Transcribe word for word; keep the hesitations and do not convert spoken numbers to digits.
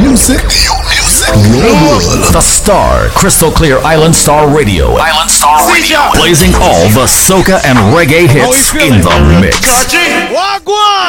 music. New music. Your world. The Star, Crystal Clear Island Star Radio. Island Star Radio. Blazing all the soca and reggae hits in the mix. Wagwan!